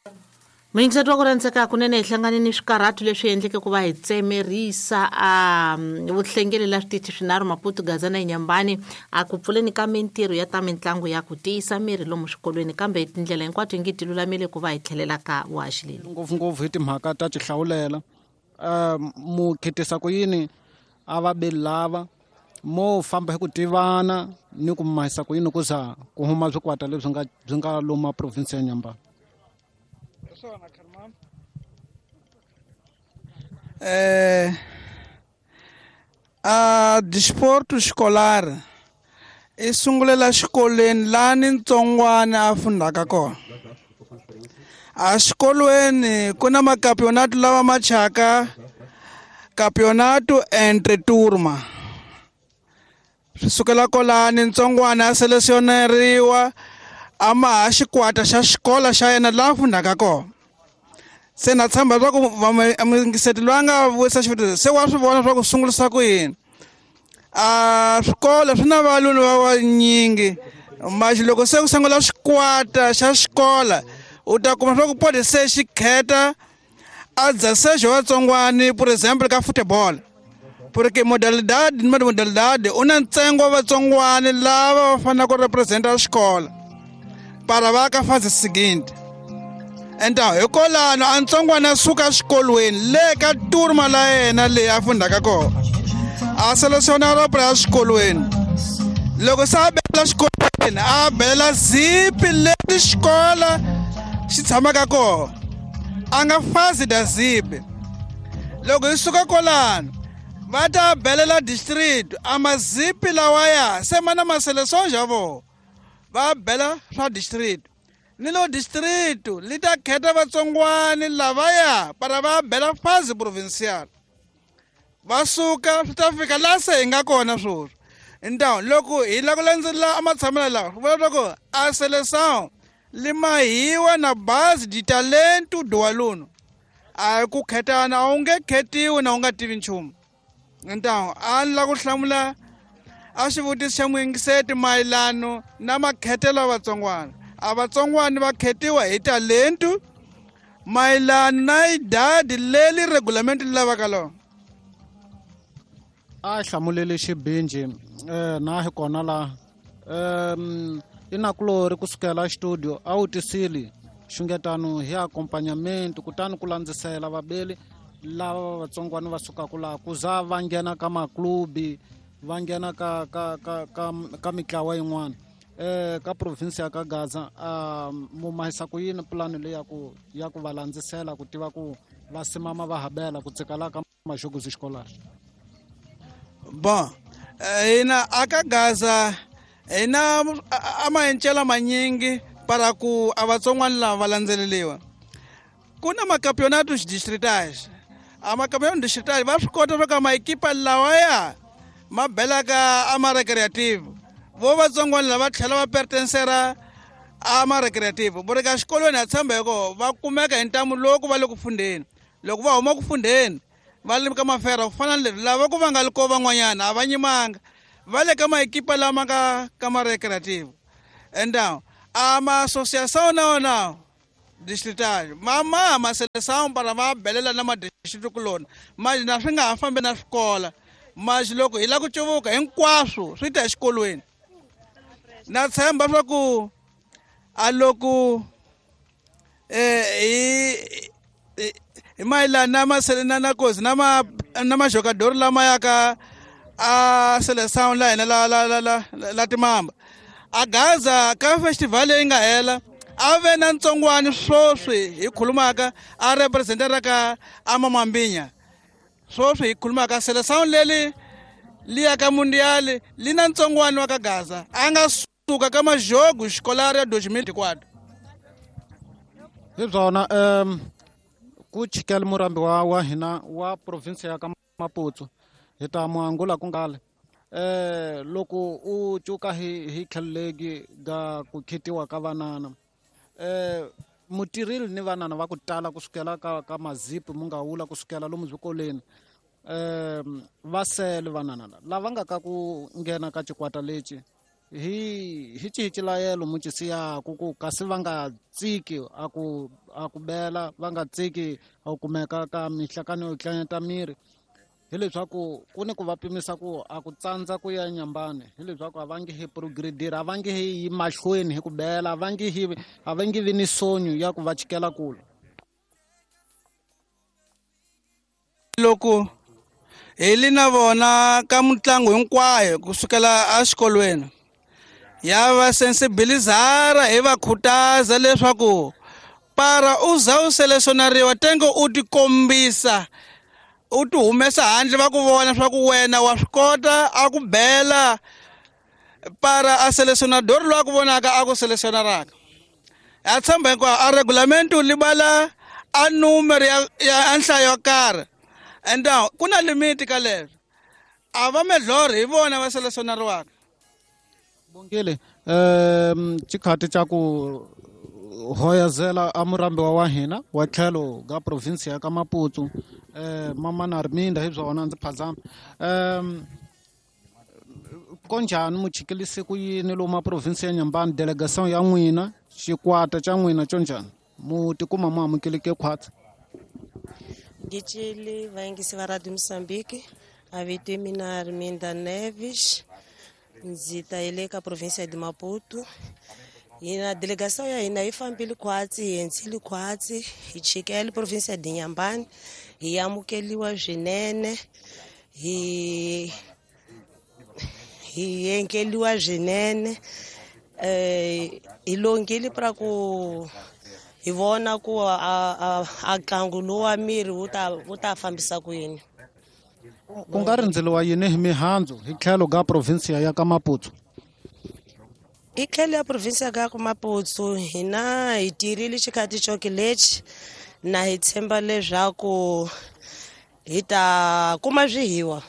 Muyingiseri wa ku rhandzeka kunene hi hlangane ni swikarhatu leswi endleke ku va hi tsemerisa vuhlengeli la switichi swinharhu Maputo Gaza na Inyambani a ku pfuleni ka mintirho ya ta mitlangu ya ku tiyisa miri lomu swikolweni kambe tindlela hinkwato ngi ti lulamile ku va hi tlhelela ka vuhaxi leyi ngopfungopfu hi timhaka ta tihlawulela mu khetisa ku yini a vabeli lava mo famba hi ku tivana ni ku mahisa ku yini ku za ku huma swikwata leswi byi nga lomu provinsi ya Nyambani. Disporto escolar i sungulela xikolweni laha ni ntsongwana a fundaka kona. A xikolweni ku na makampeonato lava machaka campeonato entre turma. Swi sukela kolani ntsongwana a selecioneriwa a maha xikwata xa xikola xa yena laha fundaka kona. Se na tshamba swa ku yingiseti loyi a nga vutisa xivutiso se wa swi vona swa ku sungulisa ku yini. Swikolo swi na valungu va vanyingi mara loko se ku sungula xikwata xa xikola u ta kuma swa ku pode se xi kheta a dzasejo vatsongwani por exemple ka football porque modalidade ni modalidade u na ntsengo wa vatsongwani lava va fanele ku representa xikola para va ka fase seguinte. Então hikwalaho a ntsongwana a suka xikolweni le ka turma la yena leyi a fundaka kona a selecionera para ya xikolweni loko se a bela xikolweni a bela zipi leti xikola xi tshamaka kona a nga fasi da zipi. Loko hi suka kwalano va ta belela district a mazipi lawaya se ma na maselection ya vona va bela swa district ni lo district li ta kheta vatsongwani lavaya para va bela fase provincial va suka swi ta fika laha se hi nga kona sweswo. Então loko hi la ku landzelela a matshamelo lawa vula leswaku a seleção li mahiwa na base de talento do aluno a ku khetana a wu nge khetiwi na u nga tivi nchumu. Então a ni la ku hlamula a xivutiso xa muyingiseti mayelano na makhetelo ya vatsongwana. A vatsongwani va khetiwa hi talento mayelana na idadi leli regulamento li lavaka lona. A hlamulele xibinji na hi kona laha i nakulori kusukela studio a wu tisile xungetano hi acompanhamento kutani ku landzisela vabeli lava vatsongwani va sukaka laha ku za va nghena ka maklubi va nghena ka mitlawa yin'wana ka provinsi ya ka Gaza mu mahisa ku yini pulani leyi ya ku va landzisela ku tiva ku va simama va habela ku tsikala ka maxoguzi xikolari. Bon hina aka Gaza hina a maendlelo manyingi para ku a vatsongwani lava va landzeleliwa. Ku na makampeonato distritais a makampeonato distritais va swi kota swa ka maekipa lawaya ma belaka a ma-recreative vo vatsongwani lava tlhela va pertencera a ma-recreative vuri ka xikolweni a tshamba hi koho va kumeka hi ntamu loko va le ku fundeni. Loko va huma ku fundeni va le ka mafera ku fana na leswi lava ku va nga liko van'wanyana a va nyimanga va le ka maekipa lama ka ma-recreative. Então a ma-associação na wona distrital maha maseleção para va belela na madistrict kulona mas na swi nga ha fambi na swikola mas loko hi la ku cuvuka hinkwaswo swi ta exikolweni. Na tshemba swa ku a loko hi mayelana na kozi na majogadori lama yaka a seleção la hina la timamba a Gaza ka festival leyi nga hela a ve na ntsongwani swoswi hi khulumaka a representeraka a Mamambinya swoswi hi khulumaka seleção leli liya ka mundial li na ntsongwani wa ka Gaza a nga suka ka majogo xikolari ya 2024. Hi byona ku chikela murambi wa hina wa provinsi ya ka Maputo hi ta muangula ku ngale loko u cuka hi tlheleleki ga ku khetiwa ka vanana mutirheli ni vanana va ku tala kusukela ka mazipi mu nga wula kusukela lomu byikoleni va sele vanana lava nga ka ku nghena ka xikwata lexi hi cihicilayelo mu cisiyaku ku kasi va nga tsiki a ku bela va nga tsiki a ku kumeka ka mihlakano yo tlanyeta miri hi leswaku ku ni ku va pimisa ku a ku tsandza ku ya nyambani hi leswaku a va nge hi progredir a va nge hi mahlweni hi ku bela a va nge vi ni sonyo ya ku va chikela kule. Loko hi li na vona ka mitlangu hinkwayo kusukela exikolweni ya va sensibilizara hi va khutaza leswaku para u za u selecionariwa tenge u ti kombisa u ti humesa handle va ku vona swa ku wena wa swi kota a ku bela para a selecionador loyi a ku vonaka a ku selecionaraka ha tshemba hinkwavo a regulamento u libala a numero ya nhlayo yo karhi and ku na limiti ka leswo a va medlori hi vona va selecionariwaka. Bongile chikhati cha ku hoyazela a murambiwa wa hina wa tlhelo ga province ya ka Maputo mamana Arminda hi byona ndzi phazama konjhani mu chikilisi ku yini lomu province ya Nyambani delegation ya n'wina xikwata cha n'wina cho njhani mu tikuma mu amukeleke khwatsi. Ngicili vayingisi va Radio Moçambique a vito i mina Arminda Neves ndzi ta ile ka province ya Maputo. Hina delegação ya hina yi fambile khwatsi hi hendzile khwatsi hi chikele province ya Nyambani hi amukeliwa swinene hi enkeliwa swinene hi longile para ku hi vona ku a ntlangu lowu wa miri wu ta fambisa ku yini. Ku nga rindzeliwa yini hi mihandzu hi tlhelo ga province ya ka Maputo. Hi tlhelo ya province ya ka Maputo hina hi tirile xikhati xoki lexi na hi tshemba leswaku hi ta kuma swihiwa.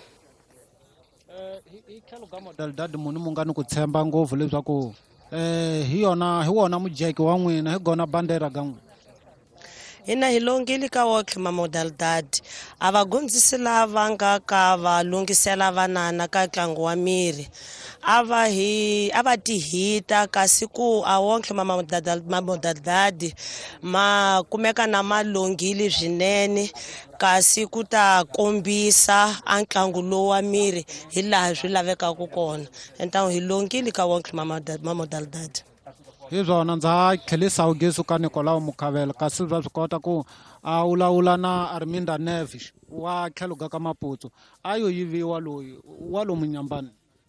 Hi tlhelo ga modalidade muni mu nga ni ku tshemba ngopfu leswaku hi wona mujeki wa n'wina hi gona bandera ga n'wina. Hina hi longile ka wotlhe mamodalidade a vagondzisi lava nga ka va lungisela vanana ka ntlangu wa miri a va tihita kasi ku a wonke mamodalidade ma kumeka na malongile swinene kasi ku ta kombisa a ntlangu lowu wa miri hi laha swi lavekaka kona entango hi longile ka wonke mamodalidade. Hi byona ndza tlhelisa ugesi ka Nicolau Mukhavela kasi bya swi kota ku a wulawula na Arminda Neves wa tlhelo ga ka Maputo ayo yiviwa loyi wa lomu Nyambani.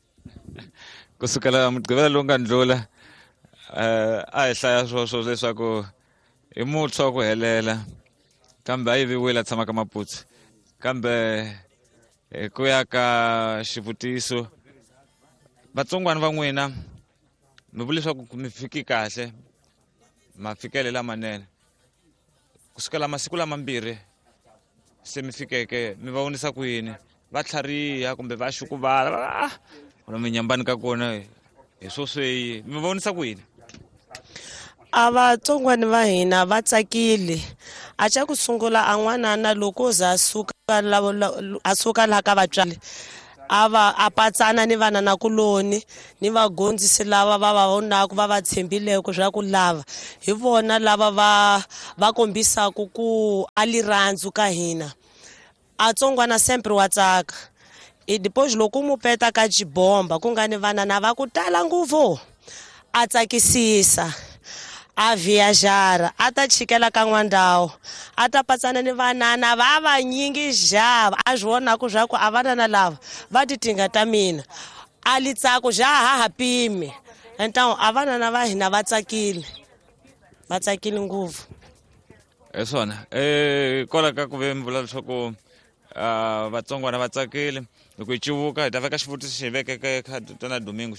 Kusukela mugqivela lowu nga ndlula a hi hlaya swoswo leswaku i muntshwa wa ku helela kambe a yiviwile a tshama ka Maputo kambe ku ya ka xivutiso vatsongwana va n'wina mi vula leswaku mi fiki kahle mafikele lamanene kusukela masiku lamambirhi se mi fikeke mi va vonisa ku yini va tlhariha kumbe va xukuvala mi Nyambani ka kona hi swosweyi mi va vonisa ku yini. A vatsongwana va hina va tsakile a cha ku sungula a n'wanana loko za a suka laha ka vatswari a patsana ni vananakuloni ni vagondzisi lava va va vonaka va va tshembileko swa ku lava hi vona lava va kombisaka ku a lirhandzu ka hina a tsongwana sempre wa tsaka depois loko mu peta ka Chibomba ku nga ni vanana va ku tala ngopfu a tsakisisa a viajara a ta chikela ka n'wandawu a ta patsana ni vanana va vanyingi xava a swi vonaka swa ku a vanana lava va titinga ta mina a litsako xa ha pime entango a vanana va hina va tsakile ngopfu hi swona kola ka ku ve mi vula leswaku vatsongwana va tsakile loko hi civuka hi ta veka xivutiso xi vekeke tana Domingo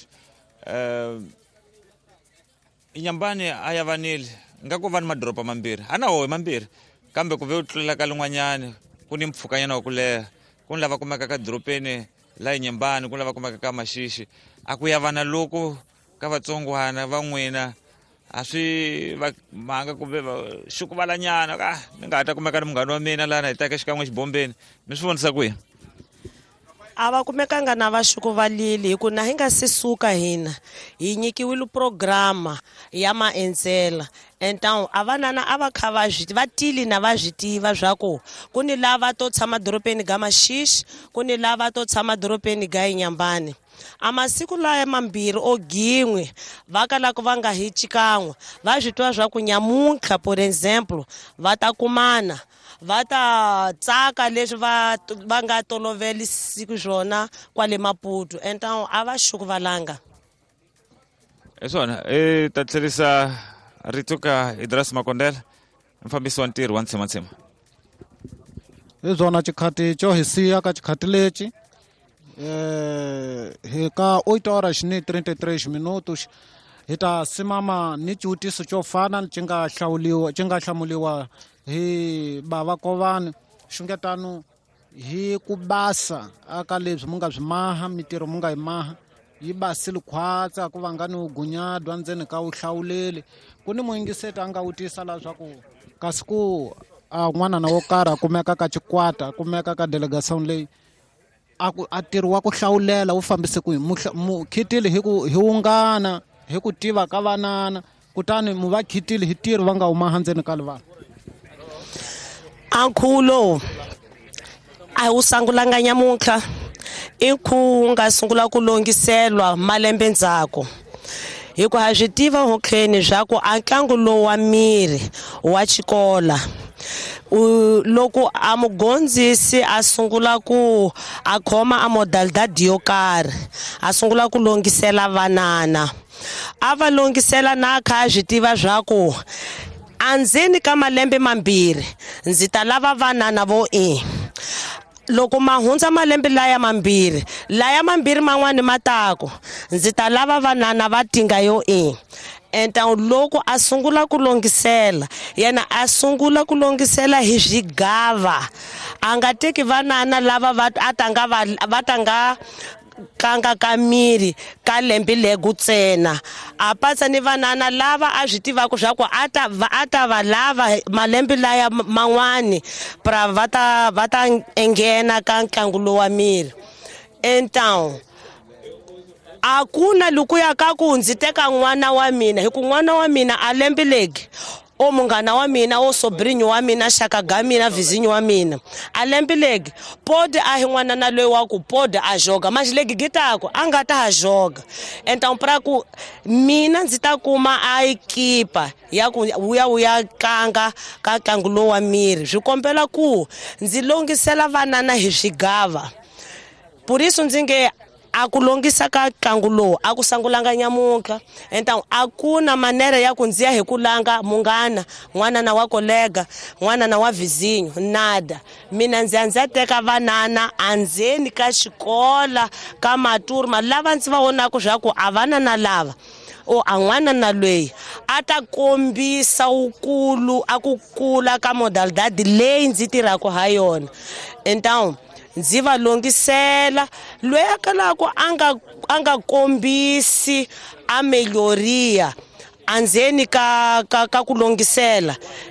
Nyambani a ya vanile nga ku va ni madoroba mambirhi a na howe mambirhi kambe ku ve u tlulela ka lin'wanyani ku ni mpfhukanyana wa ku leha ku ni lava kumeka ka doropeni la Nyambani ku lava kumeka ka Mashishi a ku ya vana loko ka vatsongwana va n'wina a swi mhanga ku ve xukuvalanyana ni nga ta kumeka ni munghana wa mina laha hi teke xikan'we xibombeni mi swi vonisa ku yini. a va kumekanga na vaxukuvalili hi ku na hi nga se suka hina hi nyikiwile programa ya maendzela então a vanana a va kha va tile na va swi tiva swa ku ku ni lava to tshama dorobeni ga Mashishi ku ni lava to tshama dorobeni ga Inyambane a masiku laya mambirhi o gin'we va kalaka va nga hi xikan'we va swi twa swa ku nyamuntlha por example va ta kumana va ta tsaka leswi va nga tolovelisiki swona kwale Maputo então a va xukuvalanga hi swona ta tlherisa rito ka Idras Makondela mfambisi wa ntirho wa Ntshematsema. Hi byona xikhati xo hi siya ka xikhati lexi hi ka 8 horas ni 33 minutos hi ta simama ni xivutiso xo fana xi nga hlamuliwa hi Bava Kovani xungetano hi ku basa aka lebyi mu nga byi maha mitirho mu nga yi maha yi basile khwatsa ku va nga ni ugunyadwa ndzeni ka uhlawuleli ku ni muyingiseti a nga vutisa leswaku kasi ku n'wanana wo karhi a kumeka ka Xikwata a kumeka ka delegation leyi a ntirho wa ku hlawulela wu fambise ku khitile hi wungana hi ku tiva ka vanana kutani mu va khitile hi ntirho va nga huma handzeni ka vanhu ankhulo a wu sangulanga nyamuntlha i ku nga sungula ku longiselwa malembe ndzhaku hi ku ha swi tiva hokheni swa ku a ntlangu lowu wa miri wa xikola loko a mugondzisi a sungula ku a khoma a modalidade yo karhi a sungula ku longisela vanana a va longisela na kha a swi tiva swa ku andzeni ka malembe mambirhi ndzi ta lava vanana vo loko ma hundza malembe laya mambirhi man'wani matako ndzi ta lava vanana va tinga yo então loko a sungula ku longisela yena a sungula ku longisela hi swigava a nga teki vanana lava va tanga kanga ka miri ka lembe lego ntsena a patsa ni vanana lava a swi tivaka swa ku a ta va lava malembe laya man'wani pra va ta nghena ka ntlangu lowu wa miri então a ku na lokuya ka ku ndzi teka n'wana wa mina hi ku n'wana wa mina a lembe legi o munghana wa mina o sobrinho wa mina xaka ga mina vizinho wa mina a lembe legi pode a hi n'wana na loyi wa ku pode a joga mas legi gitako a nga ta joga então para ku mina ndzi ta kuma a ekipa ya ku vuya tlanga ka ntlangu lowu wa miri swi kombela ku ndzi longisela vanana hi swigava por isso ndzi nge a ku longisa ka ntlangu lowu a ku sangulanga nyamuntlha então a ku na manera ya ku ndziya hi ku langa munghana n'wanana wa kolega n'wanana wa vizinho nada mina ndzi teka vanana andzeni ka xikola ka maturma lava ndzi va vonaka swa ku a vanana lava a n'wanana loyi a ta kombisa ukulu a ku kula ka modalidade leyi ndzi tirhaka ha yona então ndzi va longisela loyi a kalaka a nga kombisi a melhoria andzeni ka ku longisela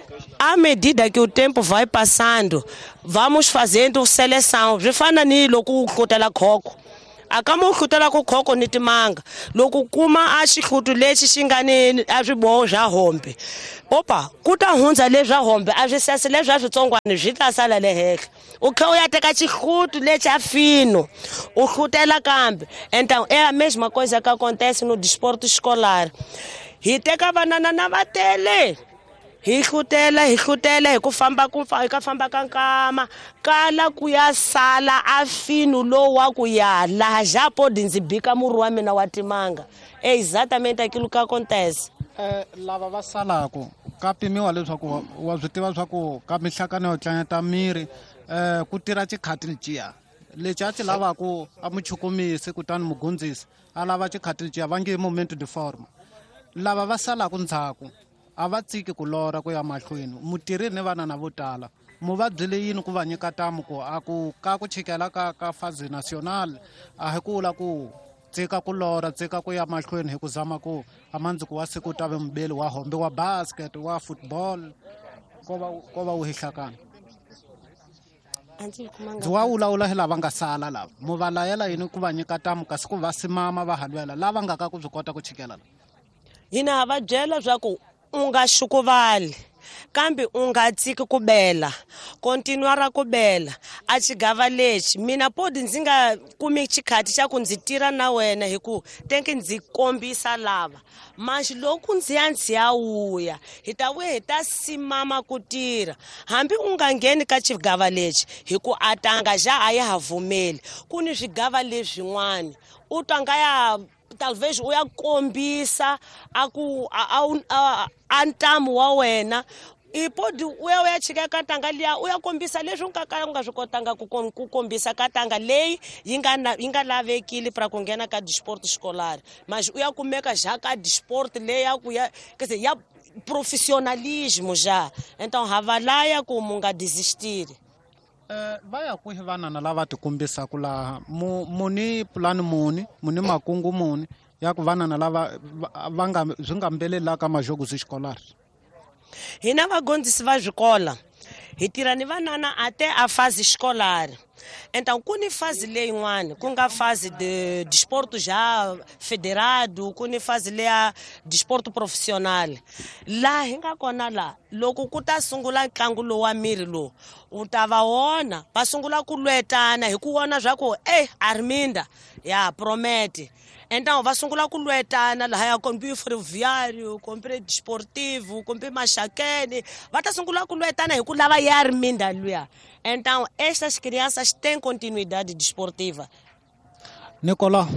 à medida que o tempo vai passando vamos fazendo seleção swi fana ni loko u hlutela khokho akama u hlutela ku khokho ni timanga loko kuma a xihlutu lexi xi nga ni a swiboho swa hombe opa ku ta hundza leswa hombe a swi sesi leswa switsongwana byi ta sala le henhla u kha u ya teka xihlutu lexi a fino u hlutela kambe então é a mesma coisa que acontece no desporto escolar hi teka vanana na va tele hi hlutela hi ku famba ka nkama kala ku ya sala a fino lowu wa ku ya laha já pode ndzi bika murhi wa mina wa timanga é exatamente aquilo que acontece lava va salako ka pimiwa leswaku wa swi tiva swaku ka mihlakano yo tlangeta miri ku tirha xikhati lexi lexi a xi lavaku a muchukumisi kutani mugondzisi a lava xikhati lexi va nge moment de forma lava va salaku ndzhaku a va tsiki ku lora ku ya mahlweni mutirhi ni vanana vo tala mu va byele yini ku va nyika tamu ku a ku ka ku chikela ka fazi national a hi ku vula ku tsika ku lora tsika ku ya mahlweni hi ku zama ku amandziku wa siku ta ve mubeli wa hombe wa basket wa football ko va wu hi hlakana ndzi wa wulaula hi lava nga sala lava mu va layela yini ku va nyika tamu kasi ku va simama va halwela lava nga ka ku byi kota ku chikela hina ha va byela swa ku u nga xukuvali kambe u nga tsiki ku bela kontinuara ku bela a xigava lexi mina podi ndzi nga kumi xikhati xa ku ndzi tirha na wena hi ku tenke ndzi kombisa lava maxi loko ndzi ya wuya hi ta vuya hi ta simama ku tirha hambi u nga ngheni ka xigava lexi hi ku atanga ja a ya ha vumeli ku ni swigava leswin'wana u twa nga ya talvez u ya kombisa a ntamu wa wena ipodi u ya chika ka tanga liya u ya kombisa leswi u nga swi kotanga ku kombisa ka tanga leyi yi nga lavekile para ku nghena ka disport escolar mas u ya kumeka já ka disport leya ku ya quer dizer ya profissionalismo já então hava laya ku mu nga desistir va ya ku hi vanana lava ti kombisaka laha muni pulani muni makungu muni ya ku vanana lava byi nga mbelelaka majogo escolar hina vagondzisi va swikola hi tirha ni vanana até a fase escolar então ku ni fase leyin'wana ku nga fase de desporto já federado ku ni fase leya desporto profissional laha hi nga kona laha loko ku ta sungula ntlangu lowu wa miri lowu u ta va wona va sungula ku lwetana hi ku vona swa ku Arminda ya promete então va sungula ku lwetana laha ya kompi ferroviário kompi desportivo kompi machakene va ta sungula ku lwetana hi ku lava ya Arminda luya então estas crianças têm continuidade desportiva Nicola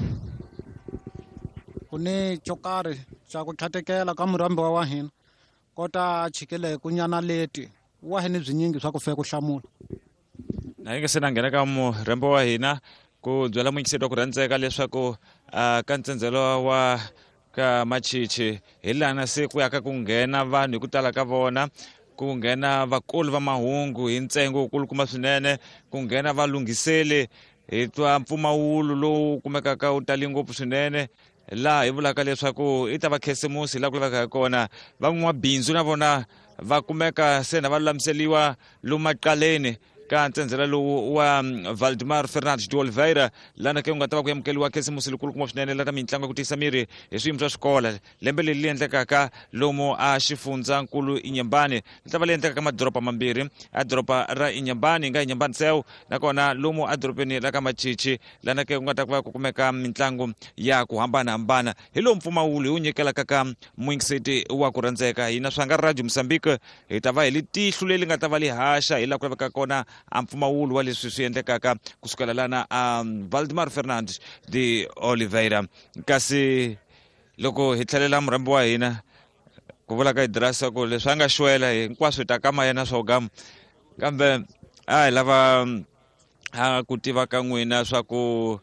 ku ni chokari xa ku tlhatekela ka murambi wa hina kota chikele ku nyana leti wa hini byinyingi swa ku fe ku hlamula na yi nga se na nghena ka murambi wa hina ku byela muingiseri wa ku rhandzeka leswaku ka ntshendzelo wa ka Machichi hi lana se ku yaka ku nghena vanhu hi ku tala ka vona ku nghena vakulu va mahungu hi ntsengo wukulukumba swinene ku nghena valungiseli hi twa mpfumawulo lowu kumekaka wu tali ngopfu swinene laha hi vulaka leswaku i ta va khisimusi laha ku lavaka kona van'wamabindzu na vona va kumeka se na va lulamiseliwa lomu maqaleni ka ntshendzelo lowu wa Valdemar Fernandes de Oliveira lana ke u nga ta va ku amukeliwa khisimusi likulukumba swinene la ta mitlangu ya ku tiyisa miri hi swiyimo swa swikola lembe leri li endlekaka lomu a xifundzankulu Inyambani li ta va li endleka madoropa mambirhi a doropa ra Inyambani nga Inyambani Seu nakona lomu a doropeni ra ka Machichi lana ke u nga ta va ku kumeka mitlangu ya ku hambanahambana hi lowu mpfumawulo hi wu nyikelaka ka muingiseti wa ku rhandzeka hina swa nga Radio Mozambique hi ta va hi li tihlo leri nga ta va li haxa hi laha ku laveka kona a mpfumawulo wa leswi swi endlekaka kusukela lana Valdemar Fernandes de Oliveira kasi loko hi tlhelela murambi wa hina ku vula ka Idrasa ku leswi a nga xwela hinkwaswo hi ta kama yena swo gama kambe a hi lava ku tiva ka n'wina swa ku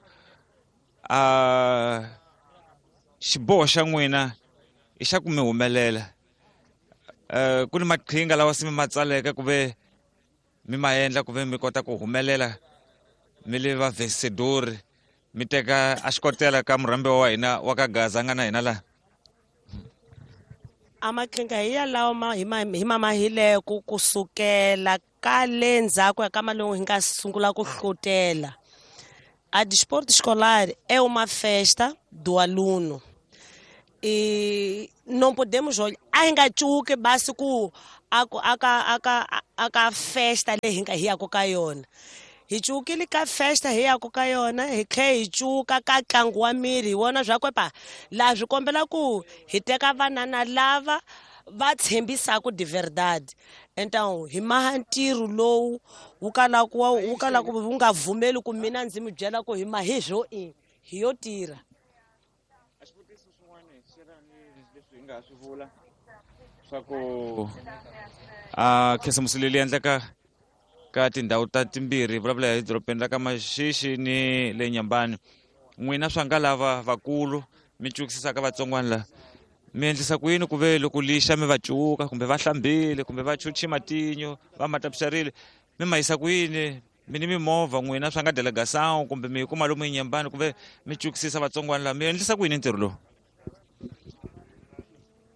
xiboho xa n'wina i xa ku mi humelela ku ni maqhinga lawa se mi ma tsaleke ku ve mi ma endla ku ve mi kota ku humelela mi le va vencedor mi teka a xikotela ka murambi wa hina wa ka Gaza nga na hina laha a maqhinga hi yalawa hi mamahileko kusukela ka le ndzhaku ka malongo hi nga sungula ku hlotela a desporto escolar é uma festa do aluno e não podemos olhar ainda chuque basi ku aka festa leyi hi nga hi yaka ka yona hi cukile ka festa hi yaka ka yona hi tlhe hi cuka ka ntlangu wa miri hi vona swa ku laha swi kombela ku hi teka vanana lava va tshembisaka de verdade então hi maha ntirho lowu wu kalaka wu nga vhumeli ku mina ndzi mi byela ku hi hi zwo hi yo tirha leswi hi nga swi vula swa ku khisimusi leyi endleka ka tindhawu ta timbirhi vulavula hi doropeni ra ka Machichi ni le Nyambani n'wina swa nga lava vakulu mi cukisisaka vatsongwana laha mi endlisa ku yini ku ve loko lixa mi va cuka kumbe va hlambile kumbe va chuchi matinyo va matapisharile mi ma yisa ku yini mi ni mimovha n'wina swa nga delegação kumbe mi kuma lomu Nyambani ku ve mi cukisisa vatsongwana laha mi endlisa ku yini ntirho lowu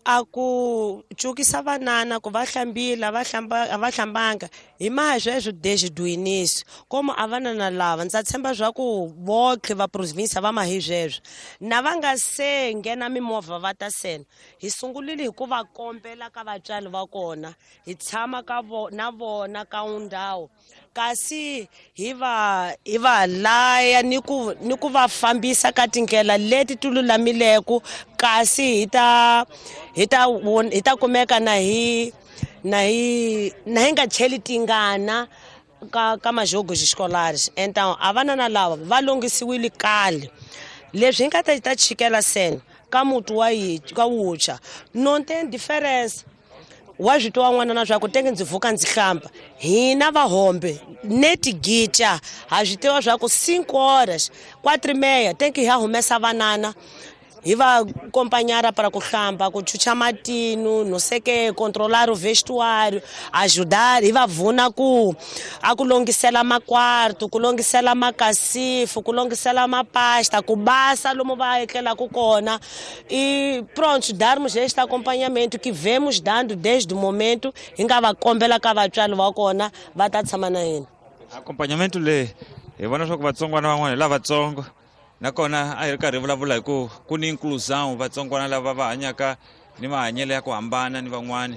a ku cukisa vanana ku va hlambile a va hlambanga hi maha sweswo desde do início como a vanana lava ndza tshemba swa ku votlhe va province va mahi sweswo na va nga se nghena mimovha va ta sena hi sungulile hi ku va kombela ka vatswari va kona hi tshama na vona ka undhawu kasi hi va laya ni ku va fambisa ka tindlela leti tululamileko kasi hi ta kumeka na hi nga cheli tingana ka majogos escolares então a vanana lava va longhisiwile kale leswi hi nga ta chikela sena ka muti ka wuntshwa non tem diferença wa swi twa n'wanana swa ku tenge ndzi vuka ndzi hlamba hina vahombe neti gitya ha swi tiva swa ku 5 horas 4:30 tenge hi ya humesa vanana hi va acompanhar para ku hlamba ku chucha matino no sei que controlar o vestuário ajudar hi va vuna ku longisela makwarto ku longisela makasifu ku longisela mapasta ku basa lomu va etlela ku kona e pronto darmos este acompanhamento que vemos dando desde o momento hi nga va kombela ka vatswari va kona va ta tshama na hina acompanhamento le hi vona swa ku vatsongwana van'wana lavatsongo nakona a hi ri karhi hi vulavula hi ku ni inclusion vatsongwana lava va hanyaka ni mahanyelo ya ku hambana ni van'wani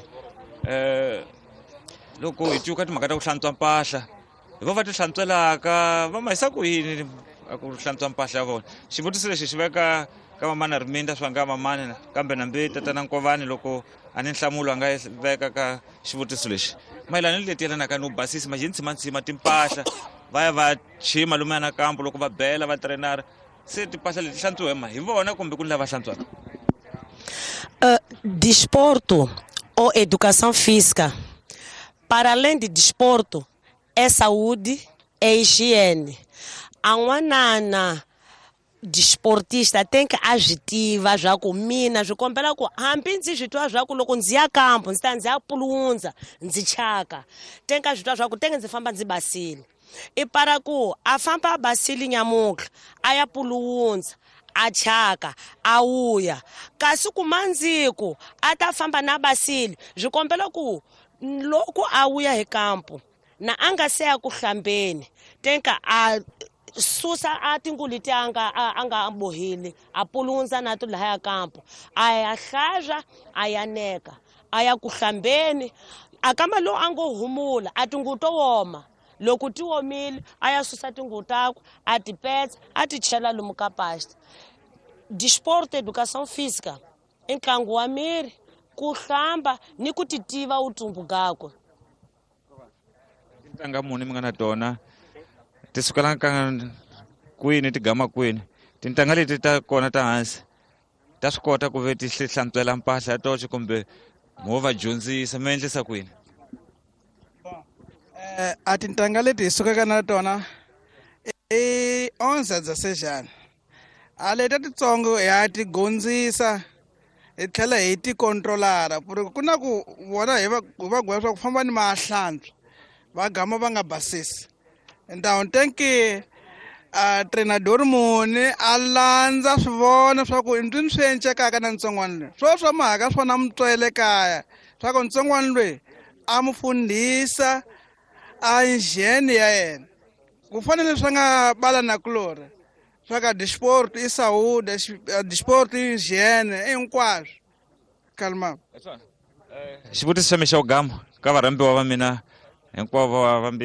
loko hi cuka timhaka ta ku hlantswa mpahla hi va ti hlantswelaka va mahisa ku yini ku hlantswa mpahla ya vona xivutiso lexi xi veka ka mamana Riminda swa nga mamani kambe nambe tatana Nkovani loko a ni nhlamulo a nga veka ka xivutiso lexi mayelana ni leti yelanaka no basisa majintsimantsima timpahla va ya va chima lomu yana kampo loko va bela va trenara se timpahla leti hlantswiwa hi vona kumbe ku ni lava hlantswaka desporto ou educação física para além de desporto é saúde é higiene a n'wanana desportista tem que agitiva swa ku mina swi kombela ku hambi ndzi swi twa swa ku loko ndzi ya kampo ndzi ta ndzi ya pulunza ndzi chaka tem que swi twa swa ku tenge ndzi famba ndzi basile i para ku a famba a basile nyamutlha a ya puluwundza a chaka a wuya kasi ku mandziku a ta famba na basile swi kombela ku loko a wuya hi kampo na a nga se ya ku hlambeni tenka a susa a tinguvu leti a nga bohile a pulunza na to lahaya kampo a ya hlaza a ya neka a ya ku hlambeni a kama lo a ngo humula a tinguvu to woma loko ti womile a ya susa tinguvu takwe a ti petsa a ti chela lomu ka pasta desporto educação física i ntlangu wa miri ku hlamba ni ku titiva utumbu gakwe tintanga muni mi nga na tona ti sukela ka kwini ti gama kwini tintanga leti ta kona ta hansi ta swi kota ku ve ti hlantswela mpahla ya toxe kumbe mo va dyondzisa mi endlisa kwini a tintanga leti hi sukaka na tona i 11 dza sejana a leta titsongo hi ya ti gondzisa hi tlhela hi ti controlara ku na ku vona hi va gweya swa ku famba ni mahlantswa va gama va nga basisi então tem que treinador muni a landza swi vona swa ku ndzi swi encekaka na ntsongwana loyi swa mahaka swona mutswele kaya swa ku ntsongwana loyi a mu fundhisa a higiene ya yena ku fanele swa nga bala na kulori swa ka desporto i saúde desporto i higiene hinkwaswo kalma xivutiso xa mi xa ugama ka varambiwa va mina hinkwavo vambirhi